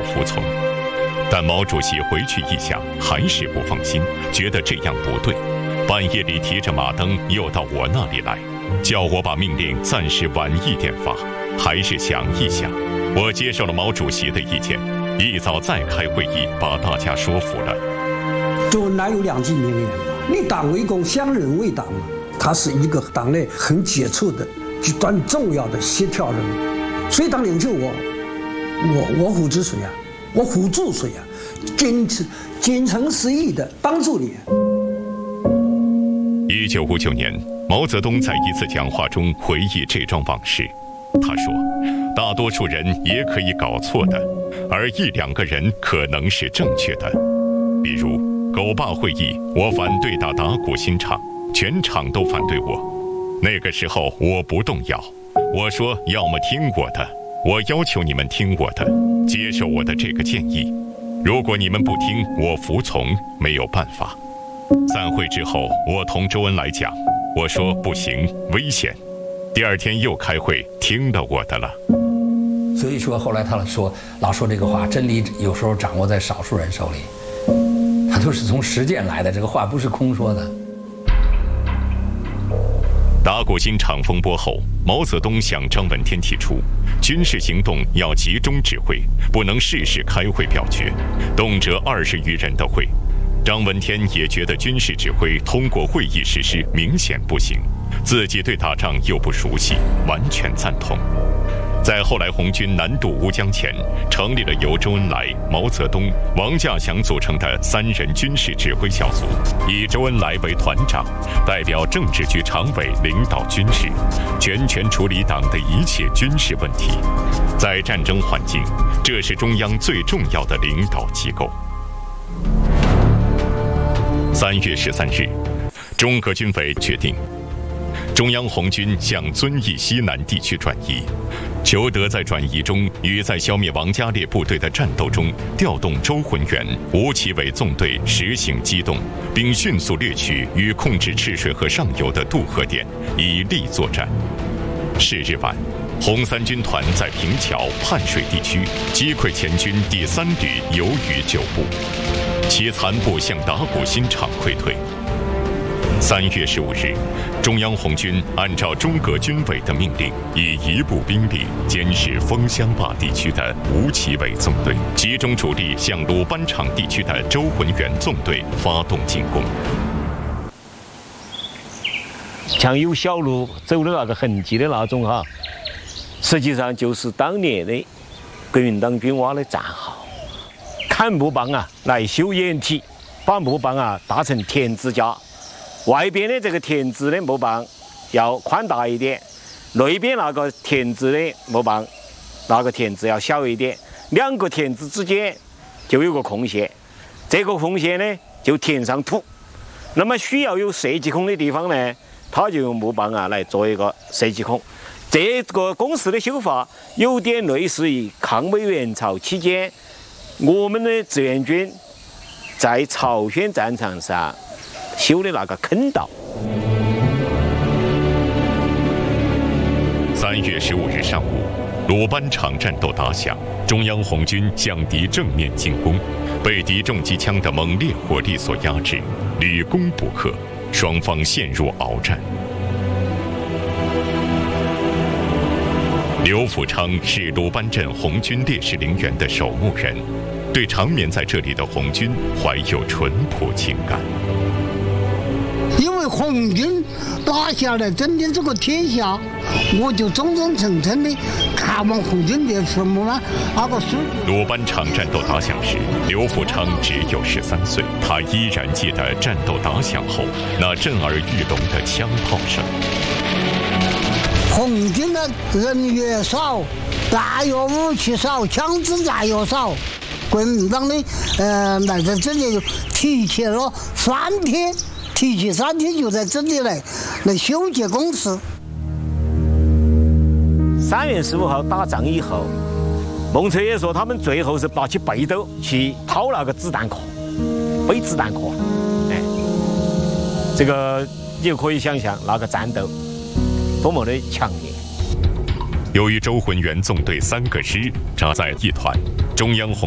服从。但毛主席回去一想，还是不放心，觉得这样不对。半夜里提着马灯又到我那里来，叫我把命令暂时晚一点发，还是想一想。我接受了毛主席的意见，一早再开会议，把大家说服了。 周恩来有2句名言嘛：立党为公，乡人为党嘛。他是一个党内很杰出的、极端重要的协调人物。所以当领袖我扶持谁啊？我辅助谁啊？谨诚实意的帮助你。 1959年，毛泽东在一次讲话中回忆这桩往事。他说，大多数人也可以搞错的，而1、2个人可能是正确的。比如狗坝会议，我反对打打鼓新场，全场都反对我。那个时候我不动摇，我说要么听我的，我要求你们听我的，接受我的这个建议。如果你们不听，我服从，没有办法。散会之后，我同周恩来讲，我说不行，危险。第2天又开会，听了我的了。 所以说后来他老说这个话，真理有时候掌握在少数人手里，他都是从实践来的，这个话不是空说的。 打鼓新场风波后，毛泽东向张闻天提出，军事行动要集中指挥，不能事事开会表决，动辄20余人的会。张闻天也觉得军事指挥通过会议实施明显不行，自己对打仗又不熟悉，完全赞同。在后来红军南渡乌江前，成立了由周恩来、毛泽东、王稼祥组成的3人军事指挥小组，以周恩来为团长，代表政治局常委领导军事，全权处理党的一切军事问题。在战争环境，这是中央最重要的领导机构。3月13日，中革军委决定，中央红军向遵义西南地区转移，求得在转移中与在消灭王家烈部队的战斗中调动周浑元、吴奇伟纵队实行机动，并迅速掠取与控制赤水河上游的渡河点，以利作战。是日晚，红三军团在平桥、汉水地区击溃前军第3旅游余9部，其残部向打鼓新场溃退。3月15日，中央红军按照中革军委的命令，以1部兵力监视枫香坝地区的吴奇伟纵队，集中主力向鲁班场地区的周浑元纵队发动进攻。 像有小路走的那个痕迹的那种哈，实际上就是当年的国民党军挖的战壕。砍木棒啊来修掩体，把木棒啊搭成田支架。外边的这个田支的木棒要宽大一点，内边那个田支的木棒，那个田支要小一点，2个田支之间就有个空隙，这个空隙呢就填上土。那么需要有射击孔的地方呢，它就用木棒啊来做一个射击孔。这个工事的修法有点类似于抗美援朝期间我们的志愿军在朝鲜战场上修的那个坑道。 3月15日上午，鲁班场战斗打响，中央红军向敌正面进攻，被敌重机枪的猛烈火力所压制，屡攻不克，双方陷入鏖战。刘福昌是鲁班镇红军烈士陵园的守墓人，对长眠在这里的红军怀有淳朴情感。 因为红军打下来整的这个天下，我就忠忠诚诚的看望红军的坟墓了。那个是鲁班场战斗打响时，刘福昌只有13岁，他依然记得战斗打响后那震耳欲聋的枪炮声。 红军的人越少，弹药武器少，枪支弹药少，国民党的来在这里提起了3天。提起3天就在这里来修建工事。 3月15号打仗以后，孟彻也说他们最后是拿起背兜去掏那个子弹壳，背子弹壳。哎，这个你就可以想象那个战斗多么的强烈。 由于周浑元纵队3个师扎在一团，中央红